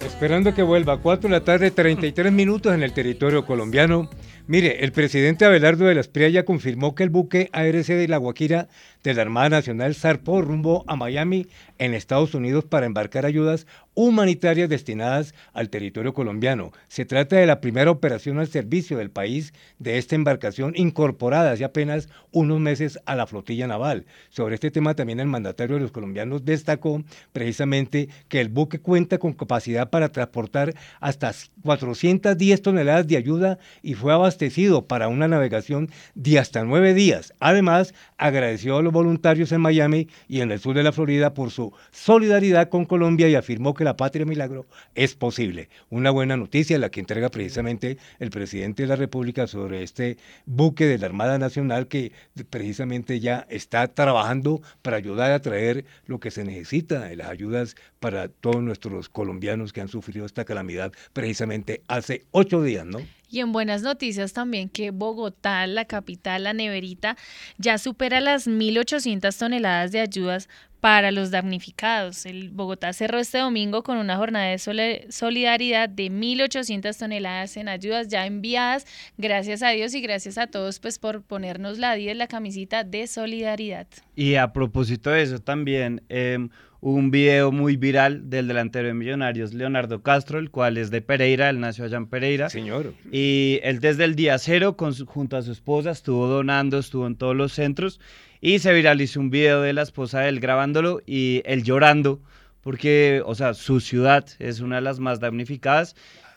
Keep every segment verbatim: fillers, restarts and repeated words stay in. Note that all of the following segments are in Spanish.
Esperando que vuelva, cuatro de la tarde, treinta y tres minutos en el territorio colombiano. Mire, el presidente Abelardo de la Espriella ya confirmó que el buque A R C de La Guajira de la Armada Nacional zarpó rumbo a Miami, en Estados Unidos, para embarcar ayudas humanitarias destinadas al territorio colombiano. Se trata de la primera operación al servicio del país de esta embarcación, incorporada hace apenas unos meses a la flotilla naval. Sobre este tema también el mandatario de los colombianos destacó precisamente que el buque cuenta con capacidad para transportar hasta cuatrocientas diez toneladas de ayuda y fue abastecido para una navegación de hasta nueve días. Además, agradeció a los voluntarios en Miami y en el sur de la Florida por su solidaridad con Colombia y afirmó que la patria milagro es posible. Una buena noticia la que entrega precisamente el presidente de la República sobre este buque de la Armada Nacional que precisamente ya está trabajando para ayudar a traer lo que se necesita, las ayudas para todos nuestros colombianos que han sufrido esta calamidad precisamente hace ocho días, ¿no? Y en buenas noticias también que Bogotá, la capital, la neverita, ya supera las mil ochocientas toneladas de ayudas para los damnificados. El Bogotá cerró este domingo con una jornada de solidaridad de mil ochocientas toneladas en ayudas ya enviadas. Gracias a Dios y gracias a todos pues por ponernos la diez, la camisita de solidaridad. Y a propósito de eso también, eh, un video muy viral del delantero de Millonarios, Leonardo Castro, el cual es de Pereira, él nació allá en Pereira. Señor. Y él desde el día cero, con su, junto a su esposa, estuvo donando, estuvo en todos los centros, y se viralizó un video de la esposa de él grabándolo y él llorando, porque, o sea, su ciudad es una de las más damnificadas,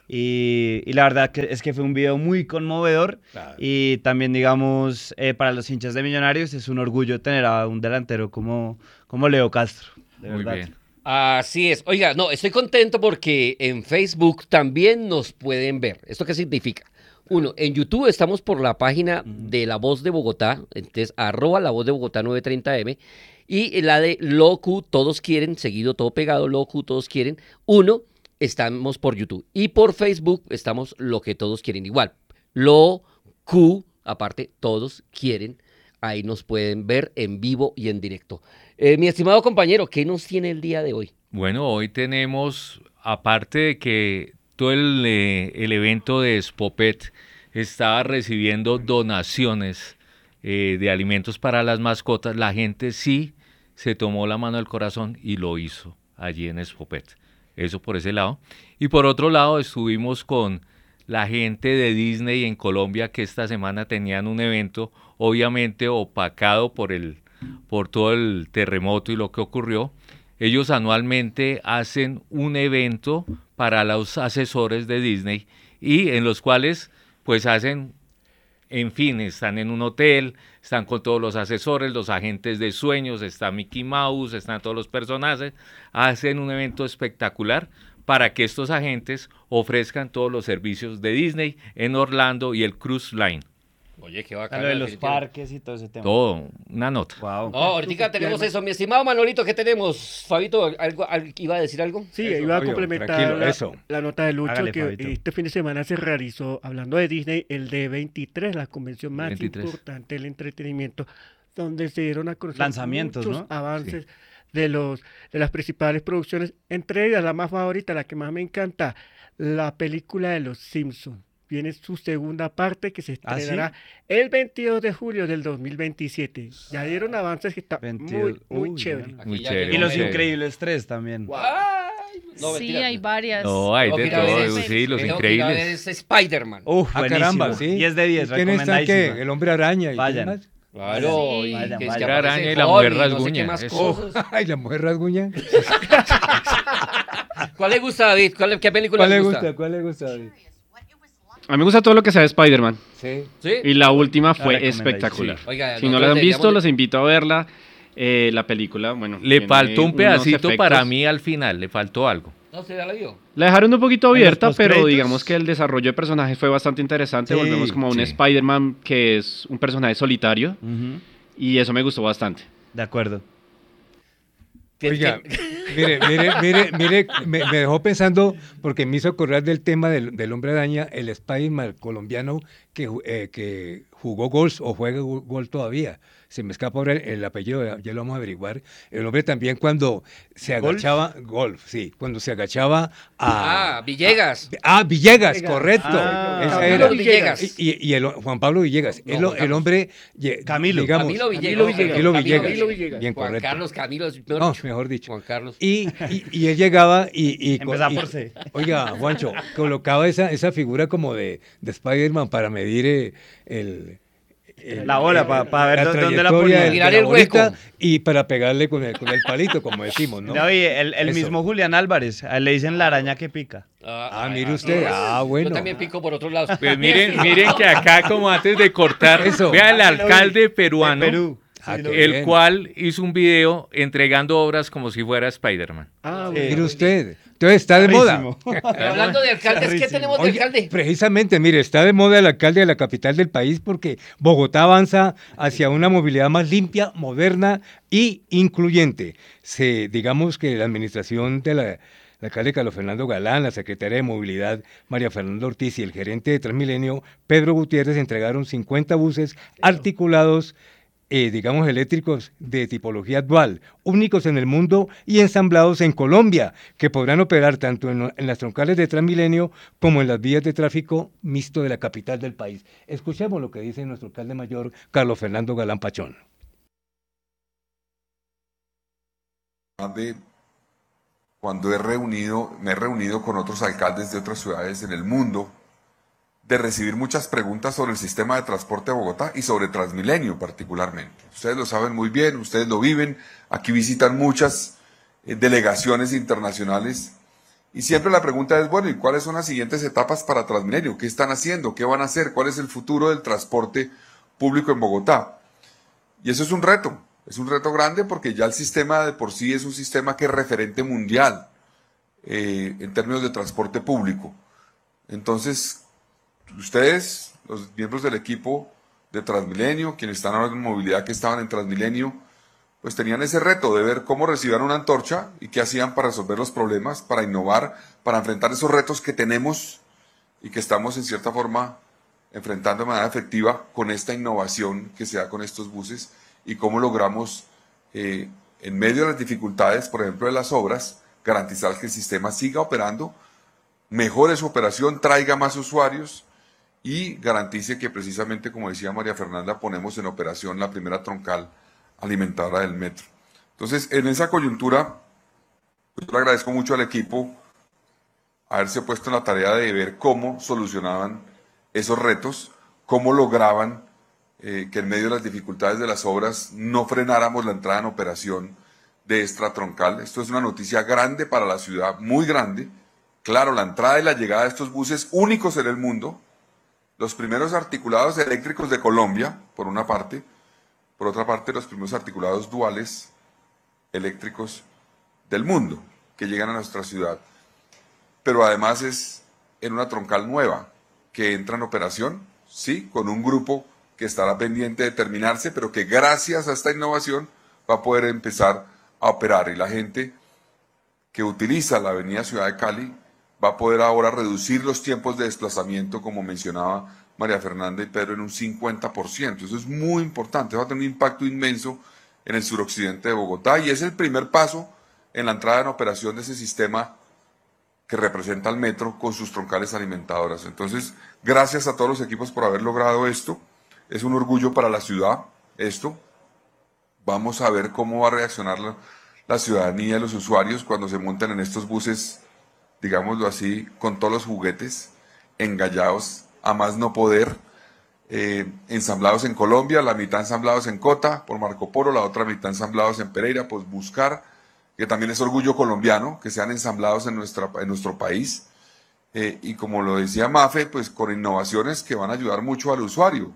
y, y la verdad que es que fue un video muy conmovedor, claro. Y también, digamos, eh, para los hinchas de Millonarios es un orgullo tener a un delantero como, como Leo Castro. De Muy verdad. bien. Así es. Oiga, no, estoy contento porque en Facebook también nos pueden ver. ¿Esto qué significa? Uno, en YouTube estamos por la página de La Voz de Bogotá, entonces arroba La Voz de Bogotá novecientos treinta eme, y la de Locu, todos quieren, seguido todo pegado, Locu, todos quieren. Uno, estamos por YouTube. Y por Facebook estamos Lo que todos quieren igual. Locu, aparte, todos quieren. Ahí nos pueden ver en vivo y en directo. Eh, mi estimado compañero, ¿qué nos tiene el día de hoy? Bueno, hoy tenemos, aparte de que todo el, eh, el evento de Spopet estaba recibiendo donaciones eh, de alimentos para las mascotas, la gente sí se tomó la mano del corazón y lo hizo allí en Spopet. Eso por ese lado. Y por otro lado estuvimos con la gente de Disney en Colombia, que esta semana tenían un evento obviamente opacado por el por todo el terremoto y lo que ocurrió. Ellos anualmente hacen un evento para los asesores de Disney y en los cuales pues hacen, en fin, están en un hotel, están con todos los asesores, los agentes de sueños, está Mickey Mouse, están todos los personajes, hacen un evento espectacular para que estos agentes ofrezcan todos los servicios de Disney en Orlando y el Cruise Line. Oye, qué bacano. Lo de los parques y todo ese tema. Todo, una nota. Wow. No, ahorita tenemos eso. Mi estimado Manolito, ¿qué tenemos? Fabito, ¿algo, algo, ¿iba a decir algo? Sí, Eso, iba a Fabio, complementar la, eso. la nota de Lucho, Hágale, que Fabito. este fin de semana se realizó, hablando de Disney, el D veintitrés, la convención más veintitrés. importante del entretenimiento, donde se dieron a conocer Lanzamientos, muchos ¿no? avances sí. de, los, de las principales producciones, entre ellas la más favorita, la que más me encanta, la película de Los Simpsons. Viene su segunda parte que se estrenará ¿Ah, sí? el veintidós de julio del dos mil veintisiete. Ya dieron avances que está veintidós. muy, muy Uy, chévere. Muy Aquí ya chévere. llegó Y Los Melo. Increíbles tres también. Ay, no, sí, mentira. hay varias. No, hay Tengo de que ir a ver todo, ese. sí, Los Tengo que ir a ver Increíbles. ese Spider-Man. Uf, Ah, buenísimo. caramba, sí. diez de diez, ¿Y quién está qué? recomendadísima. El hombre araña. ¿Y Vayan. quién más? Claro, Sí. y Vayan, que es vayan. que La aparece araña y la Hulk mujer no sé qué rasguña, más eso. cosas. Ay, la mujer rasguña. ¿Cuál le gusta, David? ¿Cuál, ¿Qué película ¿Cuál le le gusta? gusta? ¿Cuál le gusta, David? A mí me gusta todo lo que sea de Spider-Man. Sí. ¿Sí? Y la última fue recomendadísima. espectacular. Sí. Oiga, si no nosotros la han deberíamos visto, de- los invito a verla. Eh, la película, bueno. Le tiene faltó un unos pedacito efectos. para mí al final, le faltó algo. No, ¿se ya la vio? La dejaron un poquito ¿En los abierta, pero postcréditos? digamos que el desarrollo de personajes fue bastante interesante. Sí, Volvemos como a un sí. Spider-Man que es un personaje solitario. Ujú. Y eso me gustó bastante. De acuerdo. Oiga, mire, mire, mire, mire, me, me dejó pensando, porque me hizo acordar del tema del, del hombre araña, el Spider-Man colombiano que, ju- eh, que jugó golf o juega go- golf todavía. Se me escapa ahora el, el apellido, ya lo vamos a averiguar. El hombre también cuando se ¿Golf? agachaba, golf, sí, cuando se agachaba a... Ah, Villegas. Ah, Villegas, Villegas. correcto. Ah, Esa Camilo era. Villegas. Y, y- y el Juan Pablo Villegas, No, el, Juan el Carlos. hombre, ye- Camilo. digamos, Camilo Villegas. Camilo Villegas. Camilo Villegas. Camilo Villegas. Bien Juan correcto. Carlos Camilo, mejor No, dicho. mejor dicho. Juan Carlos. Y, y, y él llegaba y... y Empezaba y- por C. Oiga, Juancho, colocaba esa, esa figura como de, de Spider-Man para medir eh, el... el- La bola, el- pa- pa ver la dó- dónde la trayectoria ponía. de Mirar la el hueco. bolita y para pegarle con el, con el palito, como decimos, ¿no? No, y el, el Eso. mismo Julián Álvarez, a él le dicen la araña que pica. Ah, mire usted, ah, Yo bueno. también pico por otros lados. Pues miren, miren que acá como antes de cortar, Eso. vea el Ah, sí lo vi. alcalde peruano, De Perú. Ah, Sí, qué lo vi. bien. el cual hizo un video entregando obras como si fuera Spider-Man. Ah, Sí. bueno. Mire usted, entonces está de moda. Rarísimo. Pero hablando de alcaldes, ¿qué Rarísimo. tenemos de Oye, alcalde? precisamente, mire, está de moda el alcalde de la capital del país porque Bogotá avanza hacia una movilidad más limpia, moderna y incluyente. Se, digamos que la administración de la, el alcalde Carlos Fernando Galán, la secretaria de Movilidad María Fernanda Ortiz y el gerente de Transmilenio Pedro Gutiérrez entregaron cincuenta buses articulados, eh, digamos, eléctricos de tipología dual, únicos en el mundo y ensamblados en Colombia, que podrán operar tanto en, en las troncales de Transmilenio como en las vías de tráfico mixto de la capital del país. Escuchemos lo que dice nuestro alcalde mayor, Carlos Fernando Galán Pachón. de cuando he reunido, me he reunido con otros alcaldes de otras ciudades en el mundo, de recibir muchas preguntas sobre el sistema de transporte de Bogotá y sobre Transmilenio particularmente. Ustedes lo saben muy bien, ustedes lo viven, aquí visitan muchas eh, delegaciones internacionales y siempre la pregunta es, bueno, ¿y cuáles son las siguientes etapas para Transmilenio? ¿Qué están haciendo? ¿Qué van a hacer? ¿Cuál es el futuro del transporte público en Bogotá? Y eso es un reto, es un reto grande porque ya el sistema de por sí es un sistema que es referente mundial eh, en términos de transporte público. Entonces, ustedes, los miembros del equipo de Transmilenio, quienes están ahora en movilidad que estaban en Transmilenio, pues tenían ese reto de ver cómo recibían una antorcha y qué hacían para resolver los problemas, para innovar, para enfrentar esos retos que tenemos y que estamos en cierta forma enfrentando de manera efectiva con esta innovación que se da con estos buses y cómo logramos, eh, en medio de las dificultades, por ejemplo, de las obras, garantizar que el sistema siga operando, mejore su operación, traiga más usuarios y garantice que precisamente, como decía María Fernanda, ponemos en operación la primera troncal alimentadora del metro. Entonces, en esa coyuntura, pues yo le agradezco mucho al equipo haberse puesto en la tarea de ver cómo solucionaban esos retos, cómo lograban eh, que en medio de las dificultades de las obras no frenáramos la entrada en operación de esta troncal. Esto es una noticia grande para la ciudad, muy grande. Claro, la entrada y la llegada de estos buses únicos en el mundo, los primeros articulados eléctricos de Colombia, por una parte, por otra parte los primeros articulados duales eléctricos del mundo que llegan a nuestra ciudad. Pero además es en una troncal nueva que entra en operación, sí, con un grupo que estará pendiente de terminarse, pero que gracias a esta innovación va a poder empezar a operar y la gente que utiliza la avenida Ciudad de Cali va a poder ahora reducir los tiempos de desplazamiento, como mencionaba María Fernanda y Pedro, en un cincuenta por ciento. Eso es muy importante, va a tener un impacto inmenso en el suroccidente de Bogotá y es el primer paso en la entrada en operación de ese sistema que representa al metro con sus troncales alimentadoras. Entonces, gracias a todos los equipos por haber logrado esto. Es un orgullo para la ciudad esto. Vamos a ver cómo va a reaccionar la, la ciudadanía y los usuarios cuando se monten en estos buses, digámoslo así, con todos los juguetes engallados a más no poder, eh, ensamblados en Colombia, la mitad ensamblados en Cota por Marco Polo, la otra mitad ensamblados en Pereira, pues Buscar, que también es orgullo colombiano, que sean ensamblados en, nuestra, en nuestro país, eh, y como lo decía Mafe, pues con innovaciones que van a ayudar mucho al usuario.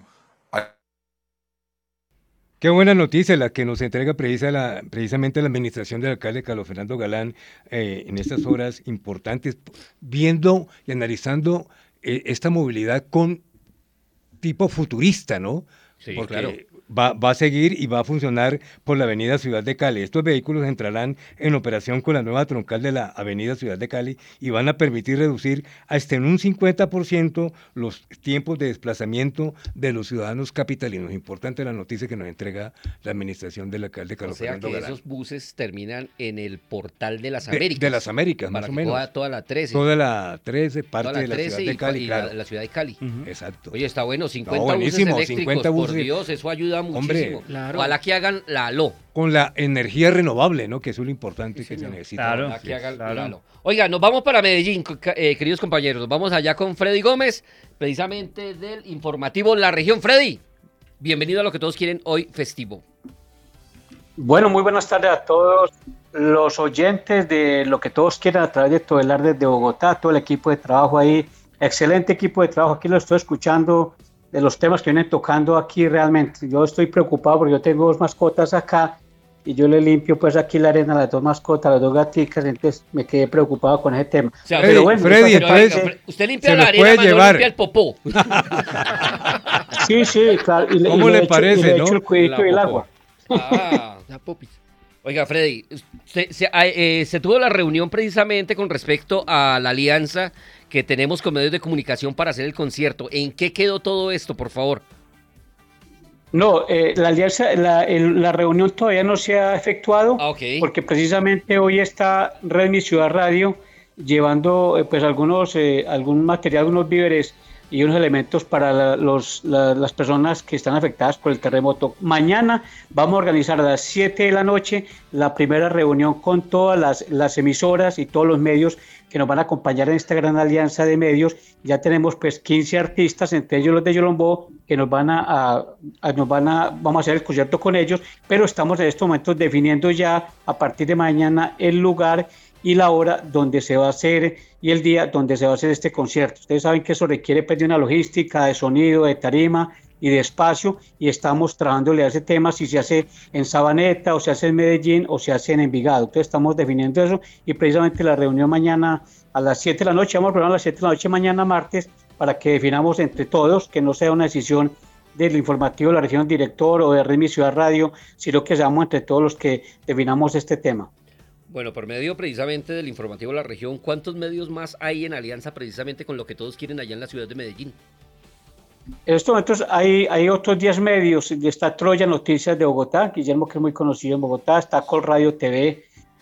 Qué buena noticia la que nos entrega precisa la, precisamente la administración del alcalde Carlos Fernando Galán eh, en estas horas importantes, viendo y analizando eh, esta movilidad con tipo futurista, ¿no? Sí, Porque claro. va, va a seguir y va a funcionar por la avenida Ciudad de Cali. Estos vehículos entrarán en operación con la nueva troncal de la avenida Ciudad de Cali y van a permitir reducir hasta en un cincuenta por ciento los tiempos de desplazamiento de los ciudadanos capitalinos. Importante la noticia que nos entrega la administración del alcalde Carlos O sea Fernando que Galán. esos buses terminan en el portal de las De, Américas. de las Américas, para más o que menos. coja toda la trece. Toda la trece, parte toda la de la trece ciudad de y, Cali, y claro. la, la ciudad de Cali. Ujú. Exacto. Oye, está bueno, cincuenta No, buenísimo, buses eléctricos, cincuenta por buses. Dios, eso ayuda muchísimo. Hombre, claro. Ojalá que hagan la A L O. Con la energía renovable, ¿no? Que es lo importante Sí, que se señor. necesita. Claro. Ojalá que hagan claro. la A L O. Oiga, nos vamos para Medellín, co- ca- eh, queridos compañeros. Nos vamos allá con Freddy Gómez, precisamente del informativo La Región. Freddy, bienvenido a lo que todos quieren hoy festivo. Bueno, muy buenas tardes a todos los oyentes de lo que todos quieran a través de todo el arte de Bogotá, todo el equipo de trabajo ahí, excelente equipo de trabajo, aquí lo estoy escuchando de los temas que vienen tocando aquí realmente. Yo estoy preocupado porque yo tengo dos mascotas acá y yo le limpio pues aquí la arena a las dos mascotas, a las dos gaticas, entonces me quedé preocupado con ese tema. O sea, Freddy, Pero bueno, Freddy, eso- Pero, entonces, oiga, Fre- usted limpia se la lo arena, puede mas no llevar. limpia el popó. sí, sí, claro. Y le, ¿Cómo y le echo- parece, y le no? echo el cuidito La y el popó. agua. Ah. La popis. Oiga, Freddy, se, se- ah, eh, se tuvo la reunión precisamente con respecto a la alianza que tenemos con medios de comunicación para hacer el concierto. ¿En qué quedó todo esto, por favor? No, eh, la alianza, la, el- la reunión todavía no se ha efectuado. Ah, ok. Porque precisamente hoy está Red Mi Ciudad Radio llevando eh, pues algunos eh, algún material, algunos víveres y unos elementos para la- los, la- las personas que están afectadas por el terremoto. Mañana vamos a organizar a las siete de la noche la primera reunión con todas las, las emisoras y todos los medios que nos van a acompañar en esta gran alianza de medios. Ya tenemos pues quince artistas, entre ellos los de Yolombó, que nos van a, a- a- nos van a, vamos a hacer el concierto con ellos, pero estamos en estos momentos definiendo ya a partir de mañana el lugar y la hora donde se va a hacer y el día donde se va a hacer este concierto. Ustedes saben que eso requiere pues, de una logística, de sonido, de tarima y de espacio, y estamos trabajándole a ese tema, si se hace en Sabaneta, o se hace en Medellín, o se hace en Envigado. Entonces estamos definiendo eso, y precisamente la reunión mañana a las siete de la noche, vamos a programar a las siete de la noche mañana martes, para que definamos entre todos, que no sea una decisión del informativo de la región director o de Red Mi Ciudad Radio, sino que seamos entre todos los que definamos este tema. Bueno, por medio precisamente del informativo de la región, ¿cuántos medios más hay en alianza precisamente con lo que todos quieren allá en la ciudad de Medellín? En estos momentos hay, hay otros diez medios. Está Troya Noticias de Bogotá, Guillermo, que es muy conocido en Bogotá. Está Col Radio T V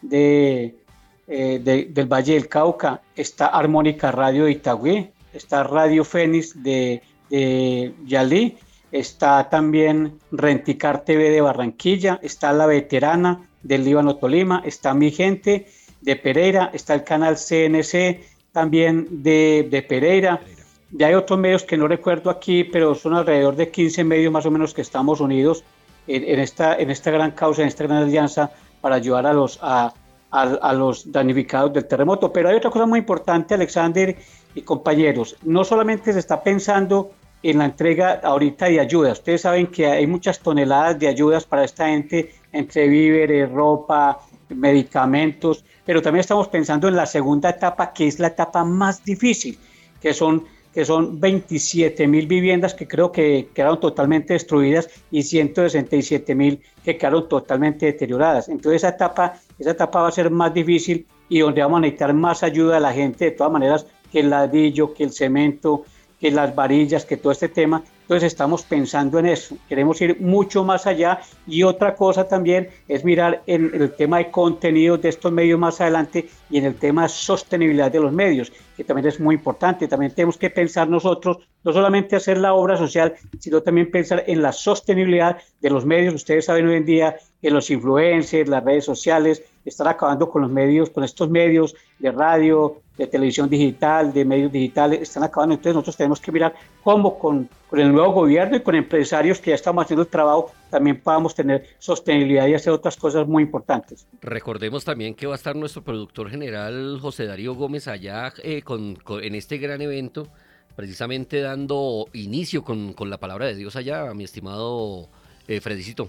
de, eh, de- del Valle del Cauca. Está Armónica Radio de Itagüí. Está Radio Fénix de, de Yalí. Está también Renticar T V de Barranquilla. Está La Veterana del Líbano Tolima. Está Mi Gente de Pereira. Está el canal C N C también de, de Pereira. Ya hay otros medios que no recuerdo aquí, pero son alrededor de quince medios más o menos que estamos unidos en, en esta, en esta gran causa, en esta gran alianza para ayudar a los, a, a, a los damnificados del terremoto. Pero hay otra cosa muy importante, Alexander y compañeros. No solamente se está pensando en la entrega ahorita de ayudas. Ustedes saben que hay muchas toneladas de ayudas para esta gente, entre víveres, ropa, medicamentos, pero también estamos pensando en la segunda etapa, que es la etapa más difícil, que son que son veintisiete mil viviendas que creo que quedaron totalmente destruidas y ciento sesenta y siete mil que quedaron totalmente deterioradas. Entonces esa etapa, esa etapa va a ser más difícil y donde vamos a necesitar más ayuda de la gente, de todas maneras, que el ladrillo, que el cemento, que las varillas, que todo este tema. Entonces estamos pensando en eso, queremos ir mucho más allá. Y otra cosa también es mirar en el tema de contenidos de estos medios más adelante y en el tema de sostenibilidad de los medios, que también es muy importante. También tenemos que pensar nosotros, no solamente hacer la obra social, sino también pensar en la sostenibilidad de los medios. Ustedes saben hoy en día que los influencers, las redes sociales, están acabando con los medios, con estos medios de radio, de televisión digital, de medios digitales, están acabando. Entonces nosotros tenemos que mirar cómo con, con el nuevo gobierno y con empresarios que ya estamos haciendo el trabajo, también podamos tener sostenibilidad y hacer otras cosas muy importantes. Recordemos también que va a estar nuestro productor general José Darío Gómez allá eh, con, con- en este gran evento, precisamente dando inicio con, con la palabra de Dios allá, mi estimado eh, Fredicito.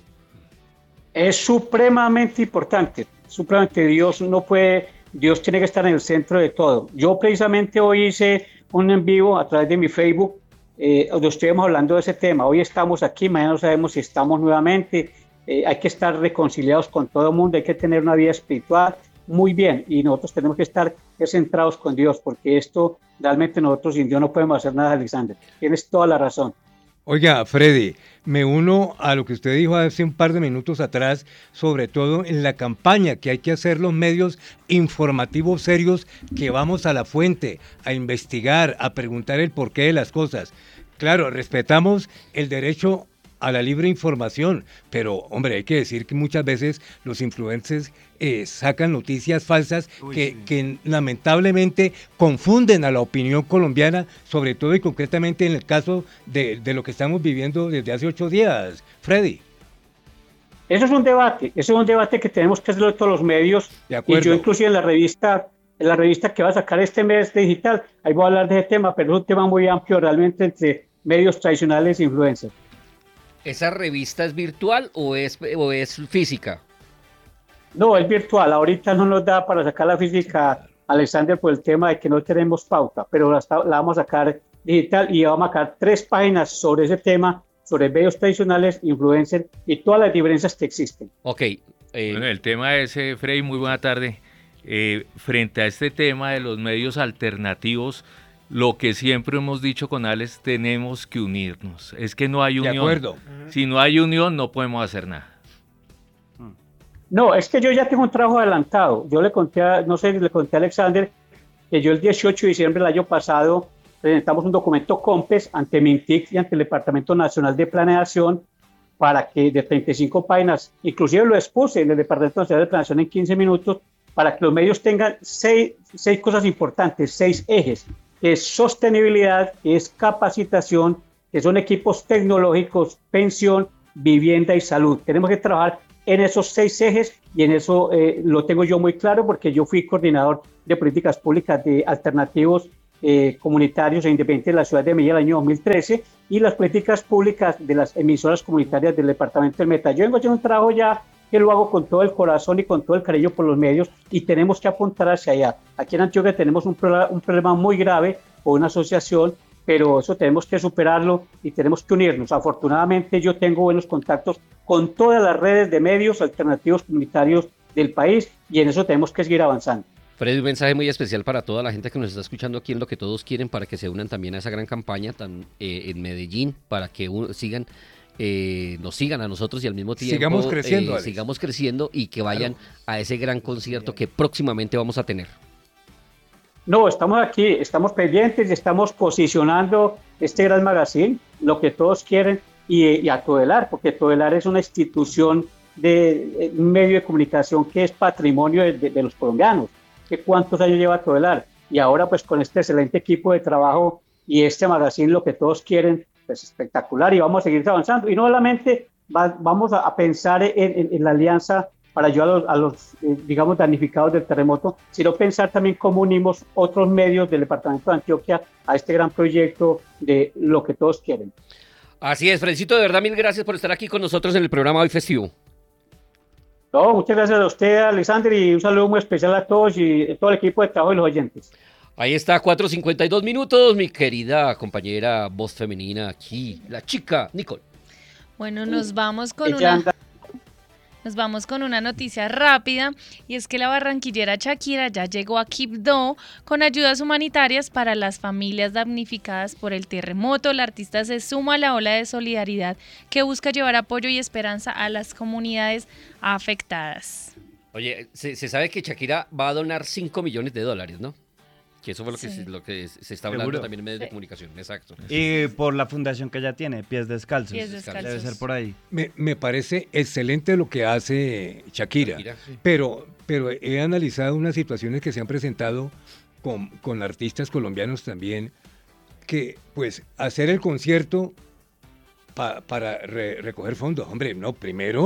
Es supremamente importante, supremamente. Dios no puede, Dios tiene que estar en el centro de todo. Yo precisamente hoy hice un en vivo a través de mi Facebook eh, donde estuvimos hablando de ese tema. Hoy estamos aquí, mañana no sabemos si estamos nuevamente. Eh, hay que estar reconciliados con todo el mundo, hay que tener una vida espiritual muy bien, y nosotros tenemos que estar centrados con Dios, porque esto realmente nosotros sin Dios no podemos hacer nada, Alexander. Tienes toda la razón. Oiga, Freddy, me uno a lo que usted dijo hace un par de minutos atrás, sobre todo en la campaña que hay que hacer los medios informativos serios, que vamos a la fuente, a investigar, a preguntar el porqué de las cosas. Claro, respetamos el derecho a la libre información, pero hombre, hay que decir que muchas veces los influencers eh, sacan noticias falsas Uy, que, sí. que lamentablemente confunden a la opinión colombiana, sobre todo y concretamente en el caso de, de lo que estamos viviendo desde hace ocho días. Freddy. Eso es un debate, eso es un debate que tenemos que hacerlo todos los medios, de acuerdo. Y yo inclusive en la revista, en la revista que va a sacar este mes digital, ahí voy a hablar de ese tema, pero es un tema muy amplio realmente entre medios tradicionales e influencers. ¿Esa revista es virtual o es, o es física? No, es virtual. Ahorita no nos da para sacar la física, Alexander, por el tema de que no tenemos pauta, pero la, la vamos a sacar digital y vamos a sacar tres páginas sobre ese tema, sobre medios tradicionales, influencers y todas las diferencias que existen. Ok. Eh... Bueno, el tema es, eh, Freddy, muy buena tarde. Eh, frente a este tema de los medios alternativos, lo que siempre hemos dicho con Alex, tenemos que unirnos. Es que no hay unión. De acuerdo. Si no hay unión, no podemos hacer nada. No, es que yo ya tengo un trabajo adelantado. Yo le conté, a, no sé, le conté a Alexander que yo el dieciocho de diciembre del año pasado presentamos un documento COMPES ante MINTIC y ante el Departamento Nacional de Planeación para que de treinta y cinco páginas, inclusive lo expuse en el Departamento Nacional de Planeación en quince minutos, para que los medios tengan seis, seis cosas importantes, seis ejes, que es sostenibilidad, que es capacitación, que son equipos tecnológicos, pensión, vivienda y salud. Tenemos que trabajar en esos seis ejes y en eso eh, lo tengo yo muy claro porque yo fui coordinador de políticas públicas de alternativos eh, comunitarios e independientes de la ciudad de Medellín el año dos mil trece y las políticas públicas de las emisoras comunitarias del departamento del Meta. Yo vengo haciendo un trabajo ya que lo hago con todo el corazón y con todo el cariño por los medios y tenemos que apuntar hacia allá. Aquí en Antioquia tenemos un, pro, un problema muy grave con una asociación, pero eso tenemos que superarlo y tenemos que unirnos. Afortunadamente yo tengo buenos contactos con todas las redes de medios alternativos comunitarios del país y en eso tenemos que seguir avanzando. Freddy, un mensaje muy especial para toda la gente que nos está escuchando aquí en Lo que Todos Quieren, para que se unan también a esa gran campaña tan, eh, en Medellín, para que un, sigan Eh, nos sigan a nosotros y al mismo tiempo sigamos creciendo, eh, sigamos creciendo y que vayan claro. a ese gran concierto que próximamente vamos a tener. No, estamos aquí, estamos pendientes y estamos posicionando este gran magazine, Lo que Todos Quieren, y, y a Todelar, porque Todelar es una institución de un medio de comunicación que es patrimonio de, de, de los colombianos. ¿Qué cuántos años lleva Todelar? Y ahora pues con este excelente equipo de trabajo y este magazine Lo que Todos Quieren, pues espectacular, y vamos a seguir avanzando y no solamente va, vamos a, a pensar en, en, en la alianza para ayudar a los, a los eh, digamos damnificados del terremoto, sino pensar también cómo unimos otros medios del departamento de Antioquia a este gran proyecto de Lo que Todos Quieren. Así es, Fredcito, de verdad mil gracias por estar aquí con nosotros en el programa Hoy Festivo. No, muchas gracias a usted, Alexander, y un saludo muy especial a todos y a todo el equipo de trabajo y los oyentes. Ahí está, cuatro cincuenta y dos minutos, mi querida compañera voz femenina aquí, la chica Nicole. Bueno, nos vamos con una... Nos vamos con una noticia rápida y es que la barranquillera Shakira ya llegó a Quibdó con ayudas humanitarias para las familias damnificadas por el terremoto. La artista se suma a la ola de solidaridad que busca llevar apoyo y esperanza a las comunidades afectadas. Oye, se, se sabe que Shakira va a donar cinco millones de dólares, ¿no? Que eso fue lo que, sí. se, lo que se está hablando ¿Seguro? También en medios sí. de comunicación, exacto. Y por la fundación que ella tiene, Pies Descalzos. Pies Descalzos. Debe ser por ahí. Me, me parece excelente lo que hace Shakira, Shakira sí. pero, pero he analizado unas situaciones que se han presentado con, con artistas colombianos también, que pues hacer el concierto pa, para re, recoger fondos, hombre, no, primero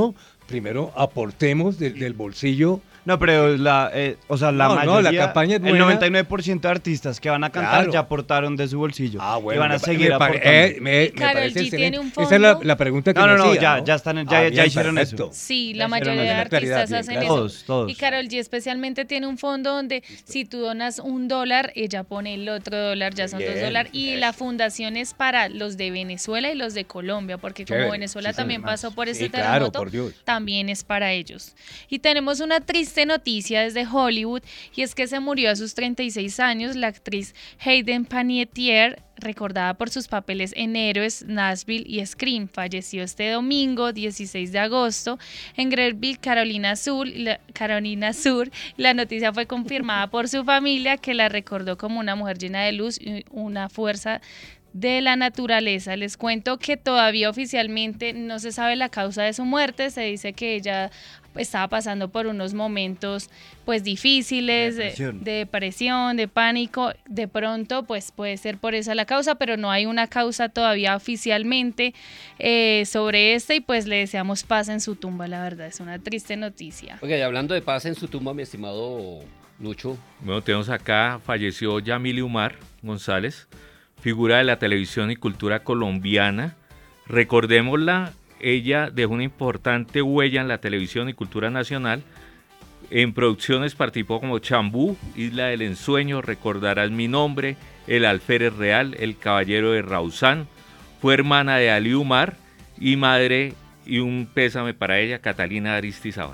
primero aportemos del, del bolsillo. No, pero la, eh, o sea, la No, no, mayoría, la campaña es el buena. noventa y nueve por ciento de artistas que van a cantar Claro. ya aportaron de su bolsillo. Ah, bueno, y van a me pa- seguir me pare- aportando. eh, me- me Karol parece G excelente. tiene un Esa es la, fondo. la pregunta que No, me no, no, hacía, ya- ¿no? ya están en- ya- Ah, ya bien, hicieron eso. perfecto. Sí, Ya la mayoría hicieron de eso. artistas Claridad, bien, hacen gracias. eso. Todos, todos. Y Karol G especialmente tiene un fondo donde si tú donas un dólar, ella pone el otro dólar, ya son Bien, dos dólares. Y eso. la fundación es para los de Venezuela y los de Colombia, porque como Chévere, Venezuela sí, también además. pasó por Sí, este claro, terremoto, por Dios. también es para ellos. Y tenemos una triste noticia desde Hollywood, y es que se murió a sus treinta y seis años la actriz Hayden Panettiere, recordada por sus papeles en Héroes, Nashville y Scream. Falleció este domingo, dieciséis de agosto, en Greenville, Carolina Sur. La, Carolina Sur. La noticia fue confirmada por su familia, que la recordó como una mujer llena de luz y una fuerza de la naturaleza. Les cuento que todavía oficialmente no se sabe la causa de su muerte. Se dice que ella estaba pasando por unos momentos pues difíciles de Depresión. de depresión, de pánico. De pronto pues puede ser por esa la causa, pero no hay una causa todavía oficialmente eh, sobre esta, y pues le deseamos paz en su tumba. La verdad es una triste noticia. Oiga, y hablando de paz en su tumba, mi estimado Lucho. Bueno, tenemos acá, falleció Yamile Umar González, figura de la televisión y cultura colombiana. Recordémosla, ella dejó una importante huella en la televisión y cultura nacional. En producciones participó como Chambú, Isla del Ensueño, Recordarás mi nombre, El Alférez Real, El Caballero de Rausán. Fue hermana de Ali Umar y madre, y un pésame para ella, Catalina Aristizábal.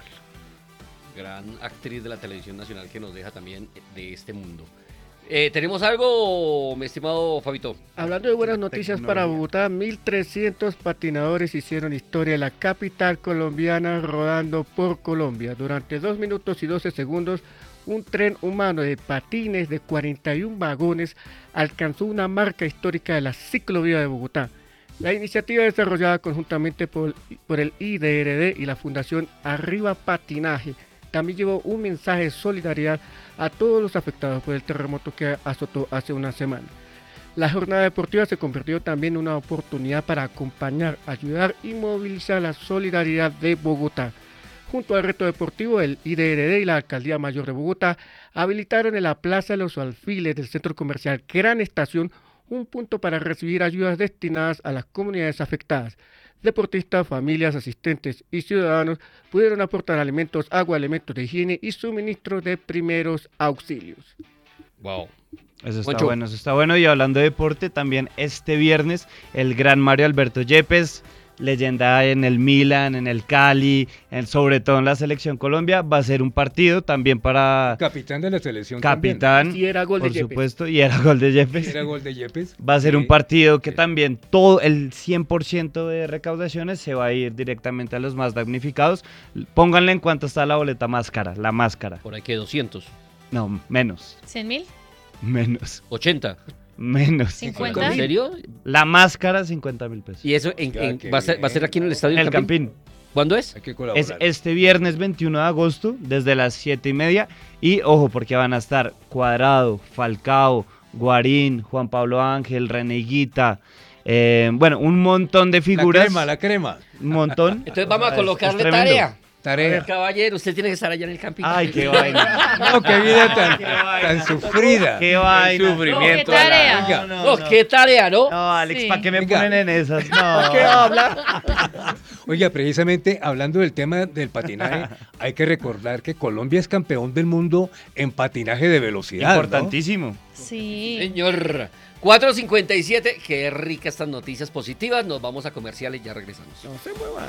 Gran actriz de la televisión nacional que nos deja también de este mundo. Eh, ¿Tenemos algo, mi estimado Fabito? Hablando de buenas noticias para Bogotá, mil trescientos patinadores hicieron historia en la capital colombiana rodando por Colombia. Durante dos minutos y doce segundos, un tren humano de patines de cuarenta y un vagones alcanzó una marca histórica de la ciclovía de Bogotá. La iniciativa desarrollada conjuntamente por, por el I D R D y la Fundación Arriba Patinaje también llevó un mensaje de solidaridad a todos los afectados por el terremoto que azotó hace una semana. La jornada deportiva se convirtió también en una oportunidad para acompañar, ayudar y movilizar la solidaridad de Bogotá. Junto al reto deportivo, el I D R D y la Alcaldía Mayor de Bogotá habilitaron en la Plaza de los Alfiles del Centro Comercial Gran Estación un punto para recibir ayudas destinadas a las comunidades afectadas. Deportistas, familias, asistentes y ciudadanos pudieron aportar alimentos, agua, elementos de higiene y suministro de primeros auxilios. Wow. Eso está Ocho. bueno, eso está bueno. Y hablando de deporte, también este viernes el gran Mario Alberto Yepes, leyenda en el Milan, en el Cali, en, sobre todo en la Selección Colombia, va a ser un partido también para Capitán de la selección capitán, Y era gol de por Yepes. supuesto, y era gol de también. Yepes. Era gol de Yepes. Va a ser Sí. un partido que Sí. también todo el cien por ciento de recaudaciones se va a ir directamente a los más damnificados. Pónganle en cuánto está la boleta más cara, la más cara. Por ahí que doscientos. No, menos, ¿cien mil? menos, ochenta. menos. ¿cincuenta? ¿En serio? La más cara, cincuenta mil pesos. ¿Y eso en- Ya, en- qué va, a ser, va a ser aquí en el estadio El del Campín? Campín. ¿Cuándo es? Hay que Es colaborar. este viernes veintiuno de agosto, desde las siete y media. Y ojo, porque van a estar Cuadrado, Falcao, Guarín, Juan Pablo Ángel, Reneguita. eh, bueno, un montón de La figuras. crema, la crema. Un montón. Entonces vamos a Es- es colocarle tremendo. tarea. Tarea. Caballero, usted tiene que estar allá en el Campín. Ay, qué vaina. No, qué vida tan, tan sufrida. Qué vaina. Sufrimiento. Qué tarea. Oiga, No, qué tarea, ¿no? No, Alex, Sí. ¿para qué me Venga. ponen en esas? No. ¿Qué habla? Oiga, precisamente hablando del tema del patinaje, hay que recordar que Colombia es campeón del mundo en patinaje de velocidad. ¿no? Importantísimo. Sí. Señor. cuatro cincuenta y siete. Qué ricas estas noticias positivas. Nos vamos a comerciales, ya regresamos. No se muevan.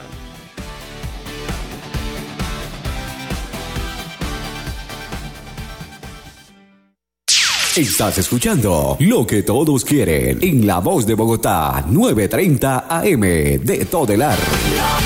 Estás escuchando Lo que todos quieren en La Voz de Bogotá, nueve treinta A M de Todelar.